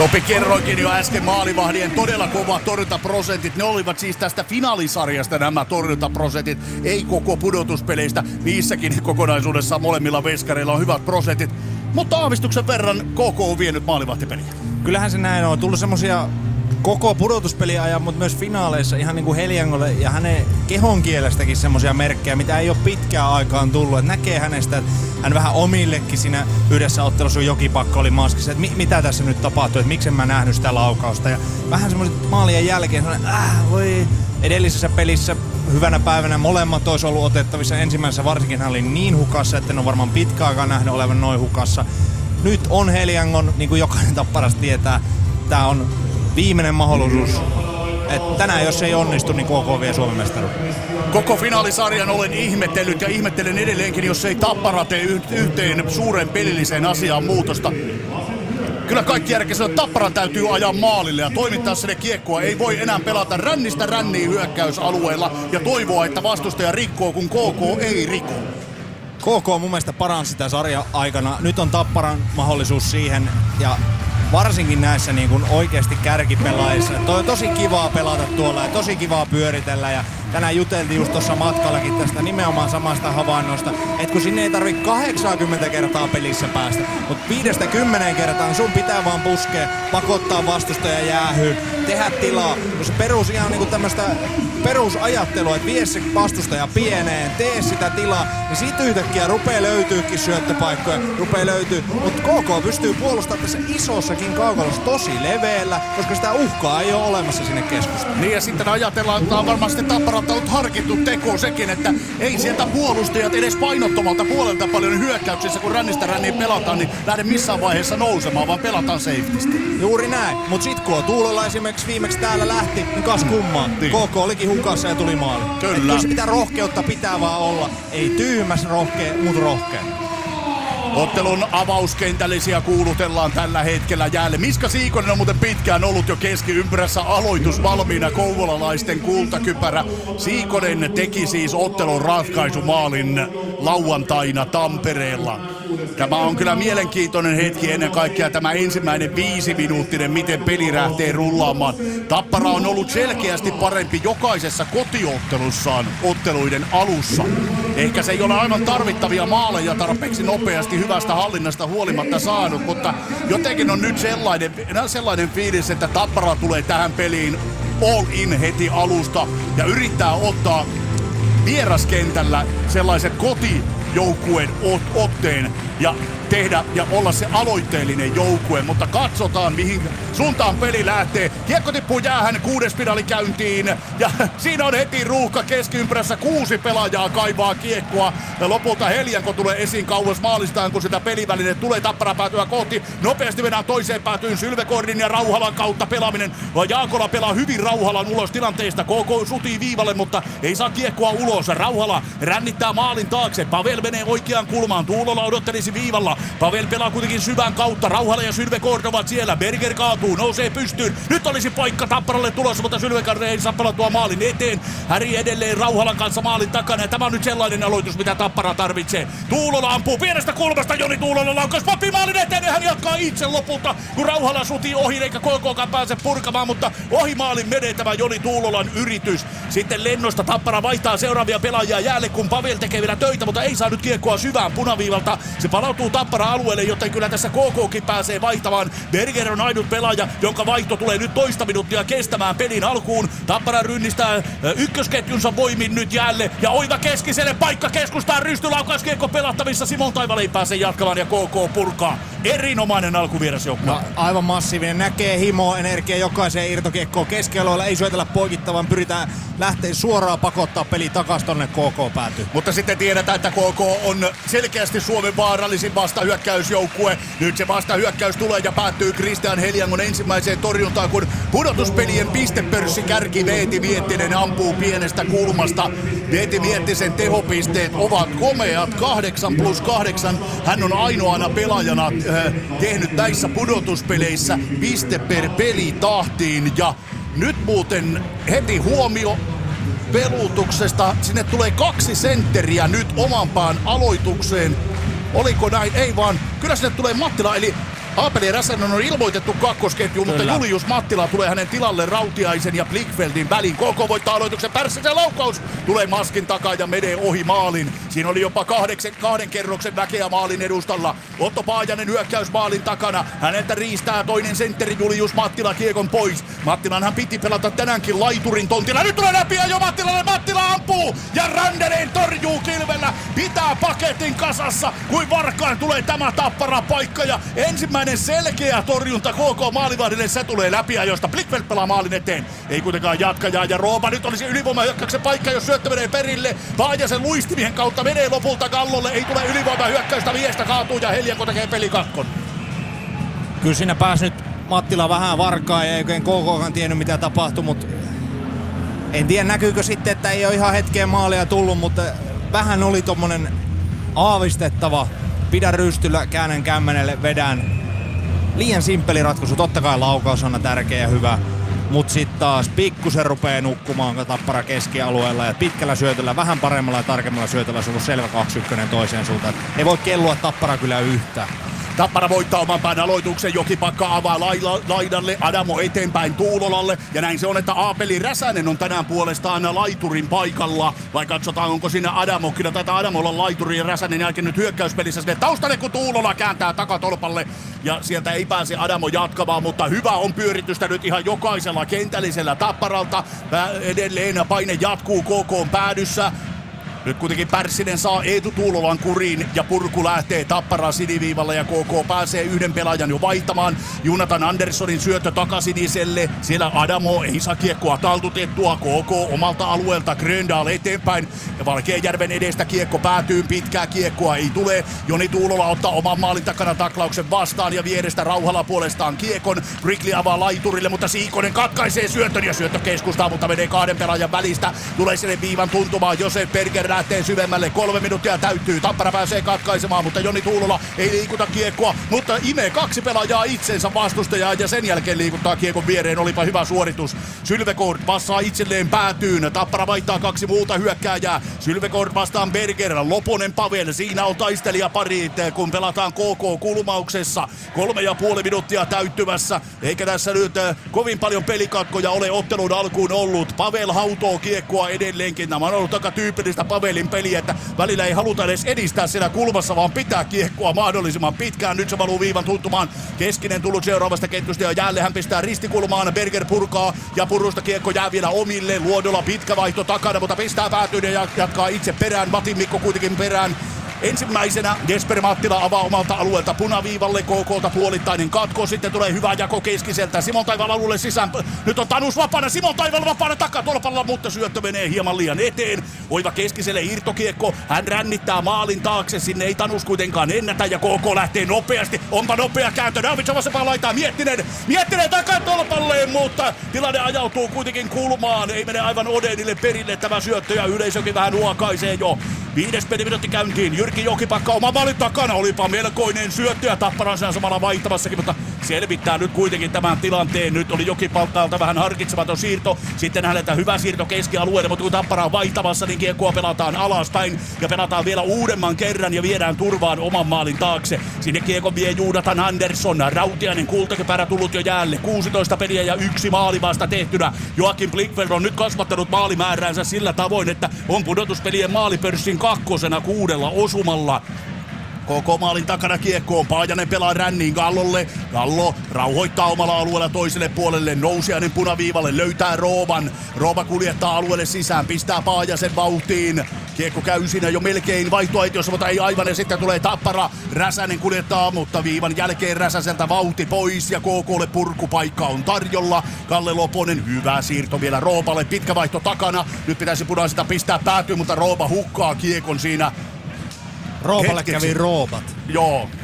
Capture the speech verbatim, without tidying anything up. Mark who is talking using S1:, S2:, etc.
S1: Topi kerroinkin jo äsken maalivahdien todella kovat torjuntaprosentit. Ne olivat siis tästä finaalisarjasta nämä torjuntaprosentit, ei koko pudotuspeleistä. Niissäkin kokonaisuudessa molemmilla veskareilla on hyvät prosentit. Mutta aavistuksen verran K K on vienyt maalivahtipeliä.
S2: Kyllähän se näin on. Tullut semmosia koko pudotuspeliajan, mutta myös finaaleissa ihan niin kuin Heliangolle ja hänen kehon kielestäkin semmosia merkkejä, mitä ei ole pitkään aikaan tullut. Et näkee hänestä, että hän vähän omillekin siinä yhdessä ottelussa, kun Jokipakka oli maskissa, että mi- mitä tässä nyt tapahtuu, että miksen mä nähnyt sitä laukausta. Ja vähän semmoiset maalien jälkeen semmoinen, äh, voi edellisessä pelissä hyvänä päivänä molemmat olisi ollut otettavissa. Ensimmäisessä varsinkin hän oli niin hukassa, että en ole varmaan pitkään aikaan nähnyt olevan noin hukassa. Nyt on Heliangon, niin kuin jokainen Tapparas tietää, tää on viimeinen mahdollisuus. Et tänään jos ei onnistu, niin K K vie Suomen mestaruuden.
S1: Koko finaalisarjan olen ihmetellyt ja ihmettelen edelleenkin, jos ei Tappara tee yhteen suuren pelilliseen asiaan muutosta. Kyllä kaikki järkeä sanoo, että Tapparan täytyy ajaa maalille ja toimittaa sinne kiekkoa. Ei voi enää pelata rännistä ränniin hyökkäysalueella ja toivoa, että vastustaja rikkoo, kun K K ei riko.
S2: K K mun mielestä paransi sitä sarjan aikana. Nyt on Tapparan mahdollisuus siihen ja varsinkin näissä niin kuin oikeasti kärkipelaajissa. Toi on tosi kivaa pelata tuolla ja tosi kivaa pyöritellä ja tänään juteltiin just tuossa matkallakin tästä nimenomaan samasta havainnosta, että kun sinne ei tarvi kahdeksankymmentä kertaa pelissä päästä, mutta viidestä kymmeneen kertaan sun pitää vaan puskea, pakottaa vastustaja jäähyyn, tehdä tilaa. Jos perus ihan niinku tämmöstä perusajattelua, että vie se vastustaja pieneen, tee sitä tilaa, niin siitä yhtäkkiä rupee löytyykin syöttöpaikkoja, rupee löytyy. Mutta K K pystyy puolustamaan tässä isossakin kaukalossa tosi leveällä, koska sitä uhkaa ei ole olemassa sinne keskustaan.
S1: Niin ja sitten ajatellaan, että on varmasti Tapparalta ollut harkittu teko sekin, että ei sieltä puolustajat edes painottomalta puolelta paljon hyökkäyksissä, kun rännistä ränniin pelataan, niin lähde missään vaiheessa nousemaan, vaan pelataan safetysti.
S2: Juuri näin, mutta sit kun Tuulolla esimerkiksi viimeksi täällä lähti, niin kas kummaa. K K olikin hukassa ja tuli maali.
S1: Kyllä.
S2: Kyllä se pitää rohkeutta pitää vaan olla. Ei tyhmäs rohkea, mut rohkea.
S1: Ottelun avauskentällisiä kuulutellaan tällä hetkellä jälleen. Miska Siikonen on muuten pitkään ollut jo keskiympyrässä, aloitus valmiina, kouvolalaisten kultakypärä. Siikonen teki siis ottelun ratkaisumaalin lauantaina Tampereella. Tämä on kyllä mielenkiintoinen hetki, ennen kaikkea tämä ensimmäinen viisiminuuttinen, miten peli lähtee rullaamaan. Tappara on ollut selkeästi parempi jokaisessa kotiottelussaan otteluiden alussa. Ehkä se ei ole aivan tarvittavia maaleja tarpeeksi nopeasti hyvästä hallinnasta huolimatta saanut, mutta jotenkin on nyt sellainen, sellainen fiilis, että Tappara tulee tähän peliin all in heti alusta ja yrittää ottaa vieraskentällä sellaiset kotijoukkueen ot- otteen ja tehdä ja olla se aloitteellinen joukkue, mutta katsotaan mihin suuntaan peli lähtee. Kiekko tippuu jäähän, kuudes finaali käyntiin ja siinä on heti ruuhka keskiympyrässä, kuusi pelaajaa kaivaa kiekkoa ja lopulta Helianko tulee esiin kauas maalistaan, kun sitä peliväline tulee Tappara päätyä kohti. Nopeasti mennään toiseen päätyyn Sylvekordin ja Rauhalan kautta pelaaminen. Jaakola pelaa hyvin Rauhalan ulos tilanteesta, K K sutii viivalle, mutta ei saa kiekkoa ulos. Rauhala rännittää maalin taakse, Pavel menee oikeaan kulmaan, Tuulola odottelisi viivalla. Pavel pelaa kuitenkin syvän kautta, Rauhala ja Sylvekord ovat siellä, Berger kaatuu, nousee pystyyn. Nyt olisi paikka Tapparalle tulossa, mutta Sylvekord ei saa pelattua maalin eteen. Häri edelleen Rauhalan kanssa maalin takana ja tämä on nyt sellainen aloitus, mitä Tappara tarvitsee. Tuulola ampuu pienestä kulmasta, Joni Tuulola laukaus Papi maalin eteen ja hän jatkaa itse lopulta, kun Rauhala sutii ohi eikä K K:kaan pääse purkamaan, mutta ohi maalin menee tämä Joni Tuulolan yritys. Sitten lennosta Tappara vaihtaa seuraavia pelaajia jäälle, kun Pavel tekee vielä töitä, mutta ei saa nyt kiekkoa syvään punaviivalta. Se palautuu Tappara-alueelle, joten kyllä tässä K K:kin pääsee vaihtamaan. Berger on ainut pelaaja, jonka vaihto tulee nyt toista minuuttia kestämään pelin alkuun. Tappara rynnistää ykkösketjunsa voimin nyt jäälle ja oiva keskiselle paikka keskustaan, rystylaukaus kiekko pelattavissa. Simon Taival ei pääse jatkamaan ja K K purkaa. Erinomainen alkuvierasjoukkue.
S2: No, aivan massiivinen, näkee himoa, energiaa jokaiseen irtokiekkoon keskialueella, ei syötellä poikittavan, pyritään lähteä suoraan pakottaa peli takas tonne K K päätyy.
S1: Mutta sitten tiedetään, että K K on selkeästi Suomen vaarallisin vastahyökkäysjoukkue. Nyt se vastahyökkäys tulee ja päättyy Christian Heliangon ensimmäiseen torjuntaan, kun pudotuspelien pistepörssi kärki Veeti Miettinen ampuu pienestä kulmasta. Veeti Miettisen tehopisteet ovat komeat, kahdeksan plus kahdeksan. Hän on ainoana pelaajana äh, tehnyt näissä pudotuspeleissä piste per peli tahtiin ja nyt muuten heti huomio pelutuksesta. Sinne tulee kaksi sentteriä nyt oman pään aloitukseen. Oliko näin? Ei vaan. Kyllä sinne tulee Mattila, eli Aapeli Räsänen on ilmoitettu kakkosketjuun, mutta Julius Mattila tulee hänen tilalle Rautiaisen ja Blickfeldin väliin. K K voittaa aloituksen. Pärssisen laukaus tulee maskin takaa ja menee ohi maalin. Siinä oli jopa kahdeksen, kahden kerroksen väkeä maalin edustalla. Otto Paajanen hyökkäys maalin takana. Häneltä riistää toinen sentteri Julius Mattila kiekon pois. Mattilanhan piti pelata tänäänkin laiturin tontilla. Nyt tulee läpi ja jo Mattilalle. Mattila ampuu ja Randereen torjuu kilvellä. Pitää paketin kasassa, kuin Varkaan tulee tämä Tappara paikka ja ensimmäinen selkeä torjunta K K maalivahdille. Se tulee läpi ja josta Blickfeldt pelaa maalin eteen. Ei kuitenkaan jatkajaa ja Roopa nyt olisi ylivoimahyökkäyksen paikka, jos syöttö menee perille. Paajasen luistimien kautta menee lopulta Gallolle. Ei tule ylivoimahyökkäystä, Viestä kaatuu ja Heljanko tekee pelikakkon.
S2: Kyllä siinä pääsi nyt Mattila vähän Varkaan ja ei oikein K K:kaan tiennyt mitä tapahtui, mutta en tiedä näkyykö sitten, että ei ole ihan hetkeen maalia tullut, mutta vähän oli tommonen aavistettava. Pidä rystyllä, käännän kämmenelle, vedän. Liian simppeli ratkaisu, totta kai laukaus on tärkeä ja hyvä. Mut sit taas pikkusen rupee nukkumaan Tappara keskialueella ja pitkällä syötöllä, vähän paremmalla ja tarkemmalla syötöllä se on ollut selvä kaksi yksi toiseen suuntaan. Ei voi kellua Tappara kyllä yhtään.
S1: Tappara voittaa oman päin aloituksen, Jokipakka avaa laila, laidalle, Adamo eteenpäin Tuulolalle ja näin se on, että Aapeli Räsänen on tänään puolestaan laiturin paikalla. Vai katsotaan onko siinä Adamo, kyllä taitaa Adamo olla laituri ja Räsänen jälkeen nyt hyökkäyspelissä sinne taustalle kun Tuulola kääntää takatolpalle ja sieltä ei pääse Adamo jatkamaan, mutta hyvä on pyöritystä nyt ihan jokaisella kentällisellä Tapparalta. Edelleen paine jatkuu K K:n päädyssä. Nyt kuitenkin Pärssinen saa Eetu Tuulolan kuriin ja purku lähtee Tapparan siniviivalle ja K K pääsee yhden pelaajan jo vaihtamaan. Jonathan Anderssonin syöttö takasiniselle. Siellä Adamo ei saa kiekkoa taltutettua. K K omalta alueelta Gröndal eteenpäin. Ja Valkeajärven edestä kiekko päätyy. Pitkää kiekkoa ei tule. Joni Tuulola ottaa oman maalin takana taklauksen vastaan ja vierestä Rauhala puolestaan kiekon. Brickley avaa laiturille, mutta Siikonen katkaisee syötön ja syöttö keskustaa, mutta menee kahden pelaajan välistä. Tulee sinne viivan tuntumaan Josef Berger lähtee syvemmälle, kolme minuuttia täyttyy, Tappara pääsee katkaisemaan, mutta Joni Tuulola ei liikuta kiekkoa, mutta imee kaksi pelaajaa itsensä vastustajaa ja sen jälkeen liikuttaa kiekon viereen, olipa hyvä suoritus. Sylvegård passaa itselleen päätyyn, Tappara vaihtaa kaksi muuta hyökkääjää, Sylvegård vastaan Berger, Loponen Pavel, siinä on taistelijaparit, kun pelataan K K-kulmauksessa, kolme ja puoli minuuttia täyttymässä, eikä tässä nyt kovin paljon pelikatkoja ole ottelun alkuun ollut, Pavel hautoo kiekkoa edelleenkin, nämä on ollut aika tyypillistä Pavelin peliä, että välillä ei haluta edes edistää siellä kulmassa, vaan pitää kiekkoa mahdollisimman pitkään. Nyt se valuu viivan tuntumaan. Keskinen tullut seuraavasta ketjusta ja jälleen hän pistää ristikulmaan. Berger purkaa ja purusta kiekko jää vielä omille. Luodolla pitkä vaihto takana, mutta pistää päätyyn ja jatkaa itse perään. Matin Mikko kuitenkin perään. Ensimmäisenä Jesper Mattila avaa omalta alueelta punaviivalle, K K:lta puolittainen katko, sitten tulee hyvä jako keskiseltä, Simon Taival alueelle sisään, nyt on Tanus vapaana, Simon Taival vapaana takatolpalla, mutta syöttö menee hieman liian eteen, oiva keskiselle irtokiekko, hän rännittää maalin taakse, sinne ei Tanus kuitenkaan ennätä ja K K lähtee nopeasti, onpa nopea kääntö, Davidson vasempaan laitaa, Miettinen, Miettinen takatolpalle, mutta tilanne ajautuu kuitenkin kulmaan, ei mene aivan Odenille perille tämä syöttö ja yleisökin vähän huokaisee jo. Viides peliminuutti käyntiin, Jyrki Jokipakka oma maalin takana, olipa melkoinen syöttö ja Tappara on samalla vaihtamassakin, mutta selvittää nyt kuitenkin tämän tilanteen. Nyt oli Jokipakalta vähän harkitsematon siirto, sitten häneltä hyvä siirto keskialueelle, mutta kun Tappara on vaihtamassa, niin kiekkoa pelataan alaspäin ja pelataan vielä uudemman kerran ja viedään turvaan oman maalin taakse. Sinne kiekon vie Jonathan Andersson, Rautiainen kultakypärä tullut jo jäälle, kuusitoista peliä ja yksi maali vasta tehtynä. Joakim Blickfeldt on nyt kasvattanut maalimääränsä sillä tavoin, että on pudotuspelien maalipörssin kakkosena kuudella osumalla. K K-maalin takana kiekkoon, Paajanen pelaa ränniin Gallolle. Gallo rauhoittaa omalla alueella toiselle puolelle, Nousiainen punaviivalle, löytää Rooban. Rooba kuljettaa alueelle sisään, pistää Paajasen vauhtiin. Kiekko käy siinä jo melkein vaihtoaitiossa, mutta ei aivan, ja sitten tulee Tappara. Räsänen kuljettaa, mutta viivan jälkeen Räsäseltä vauhti pois ja K K:lle purkupaikka on tarjolla. Kalle Loponen, hyvä siirto vielä Rooballe, pitkä vaihto takana. Nyt pitäisi punaiselta pistää päätyyn, mutta Rooba hukkaa kiekon siinä.
S2: Roopalle kävi roopat.
S1: Joo,